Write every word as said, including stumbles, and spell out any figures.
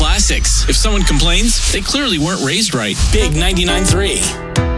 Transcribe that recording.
classics. If someone complains, they clearly weren't raised right. Big ninety-nine point three.